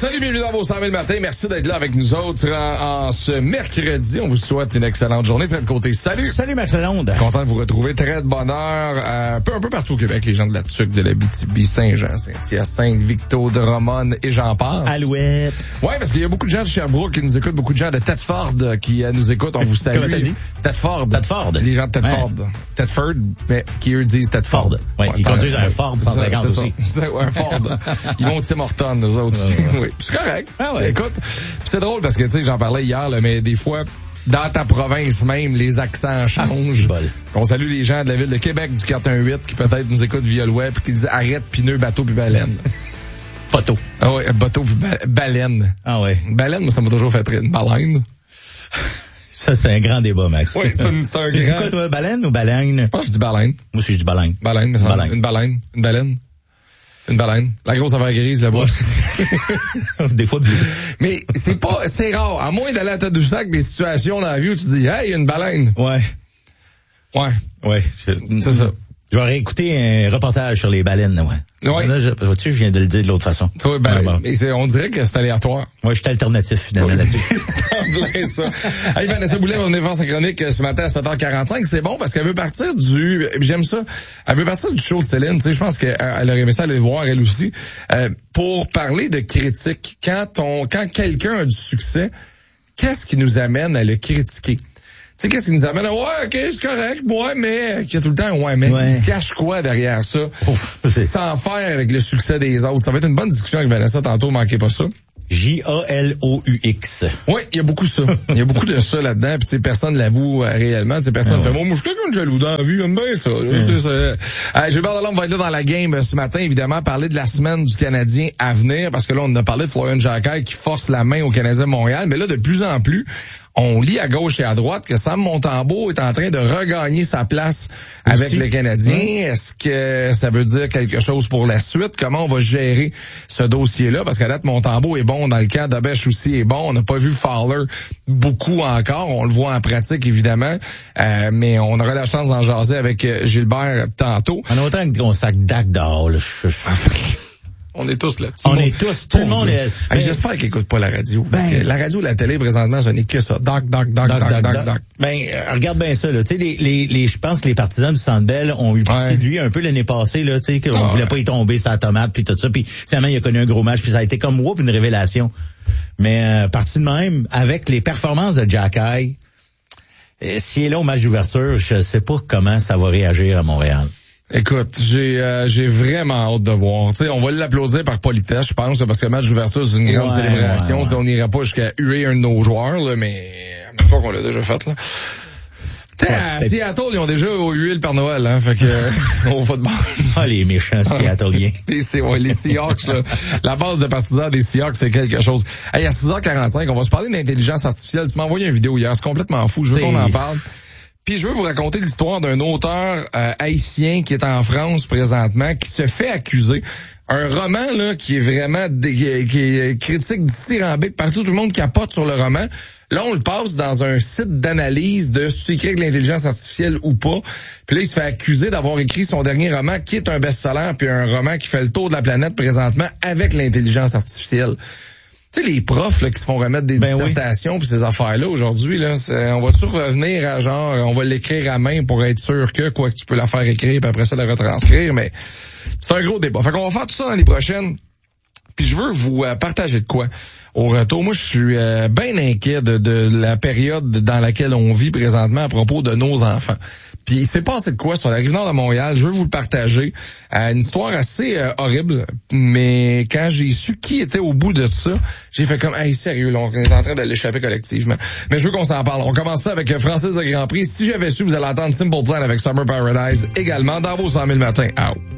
Salut, bienvenue dans vos 100 000 matin. Merci d'être là avec nous autres en ce mercredi. On vous souhaite une excellente journée. Fred Côté, salut. Salut, Max Lalonde. Content de vous retrouver. Très de bonheur. Un peu partout au Québec. Les gens de la Tuque, de la BTB, Saint-Jean, Saint-Hyacinthe, Victo, de Romane et j'en passe. Alouette. Ouais, parce qu'il y a beaucoup de gens de Sherbrooke qui nous écoutent, beaucoup de gens de Thetford qui nous écoutent. On vous salue. Comment t'as dit? Thetford. Les gens de Thetford. Ouais. Thetford, mais qui eux disent Thetford. Ouais, ils conduisent un Ford 150 aussi. C'est un Ford. Ils vont au Tim Hortons, eux autres aussi. Oui. C'est correct. Ah ouais. Écoute, c'est drôle parce que, tu sais, j'en parlais hier, là, mais des fois, dans ta province même, les accents changent. On salue les gens de la ville de Québec du 418 qui peut-être nous écoutent via le web et qui disent arrête, pineux, bateau puis baleine. Bateau. Ah ouais, bateau puis baleine. Ah ouais. Baleine, moi, ça m'a toujours fait rire. Une baleine. Ça, c'est un grand débat, Max. Oui, c'est un grand... Tu dis quoi, toi, baleine ou baleine? Je pense que je dis baleine. Moi aussi, je dis baleine. Baleine, mais ça une baleine. Une baleine. Une baleine. La grosse affaire grise, là-bas. Des fois, bleu. Mais c'est rare. À moins d'aller à tête du sac des situations dans la vie où tu dis, hey, une baleine. Ouais. C'est ça. Je vais réécouter un reportage sur les baleines, Ouais. Là, je viens de le dire de l'autre façon. Oui, mais on dirait que c'est aléatoire. Moi, je suis alternatif, finalement, là-dessus. C'est en plein ça. Hey, Vanessa Boulet va venir voir sa chronique ce matin à 7h45. C'est bon parce qu'elle veut partir j'aime ça, elle veut partir du show de Céline. Tu sais, je pense qu'elle aurait aimé ça aller voir, elle aussi, pour parler de critique. Quand quelqu'un a du succès, qu'est-ce qui nous amène à le critiquer? Tu sais, qu'est-ce qui nous amène à, ouais, ok, c'est correct, ouais, mais, qu'il y a tout le temps, ouais, mais, il se cache quoi derrière ça? Sans faire avec le succès des autres. Ça va être une bonne discussion avec Vanessa tantôt, manquez pas ça. J-A-L-O-U-X. Oui, il y a beaucoup ça. Il y a beaucoup de ça là-dedans, puis personne l'avoue réellement. Personne fait, moi, je suis quelqu'un de jaloux dans la vie, j'aime bien ça. Gilbert Delorme va être là dans la game ce matin, évidemment, parler de la semaine du Canadien à venir, parce que là, on a parlé de Florian Jacquet qui force la main au Canadien de Montréal, mais là, de plus en plus, on lit à gauche et à droite que Sam Montembeault est en train de regagner sa place avec le Canadien. Est-ce que ça veut dire quelque chose pour la suite? Comment on va gérer ce dossier-là? Parce qu'à date, Montembeault est bon dans le cas, Dobèche aussi est bon. On n'a pas vu Fowler beaucoup encore. On le voit en pratique, évidemment. Mais on aura la chance d'en jaser avec Gilbert tantôt. En autant qu'on sac Dak dehors, là. On est tous là-dessus. On est tous, tout le monde est... J'espère qu'ils écoutent pas la radio. Parce que la radio, la télé, présentement, ce n'est que ça. Doc. Regarde bien ça, là. Tu sais, je pense que les partisans du Centre Bell ont eu pitié de lui un peu l'année passée, là. Tu sais, qu'on voulait pas y tomber sa tomate puis tout ça. Puis finalement, il a connu un gros match puis ça a été comme, une révélation. Mais, parti de même, avec les performances de Jacquet, s'il est là au match d'ouverture, je sais pas comment ça va réagir à Montréal. Écoute, j'ai vraiment hâte de voir. Tu sais, on va l'applaudir par politesse, je pense, parce que le match d'ouverture, c'est une grande célébration. Ouais. On n'irait pas jusqu'à huer un de nos joueurs, là, mais je crois qu'on l'a déjà fait, là. À Seattle, ils ont déjà hué le Père Noël, hein, fait que au football. Ah, les méchants Seattleiens. Les Seahawks, là. La base de partisans des Seahawks, c'est quelque chose. Hey, à 6h45, on va se parler d'intelligence artificielle. Tu m'as envoyé une vidéo hier, c'est complètement fou. Je veux qu'on en parle. Puis je veux vous raconter l'histoire d'un auteur haïtien qui est en France présentement, qui se fait accuser. Un roman là qui est vraiment qui est critique dithyrambique partout, tout le monde capote sur le roman. Là, on le passe dans un site d'analyse de si tu écris avec l'intelligence artificielle ou pas. Puis là, il se fait accuser d'avoir écrit son dernier roman qui est un best-seller, puis un roman qui fait le tour de la planète présentement avec l'intelligence artificielle. Tu sais, les profs là, qui se font remettre des dissertations puis ces affaires-là aujourd'hui, là, on va toujours revenir à genre, on va l'écrire à main pour être sûr que, quoi que tu peux la faire écrire puis après ça la retranscrire, mais c'est un gros débat. Fait qu'on va faire tout ça dans les prochaines. Puis je veux vous partager de quoi au retour. Moi, je suis bien inquiet de la période dans laquelle on vit présentement à propos de nos enfants. Puis il s'est passé de quoi sur la Rive-Nord de Montréal? Je veux vous le partager. Une histoire assez horrible, mais quand j'ai su qui était au bout de ça, j'ai fait comme, hey, sérieux, là, on est en train de l'échapper collectivement. Mais je veux qu'on s'en parle. On commence ça avec Francis de Grand Prix. Si j'avais su, vous allez entendre Simple Plan avec Summer Paradise également dans vos 100 000 matins. Out.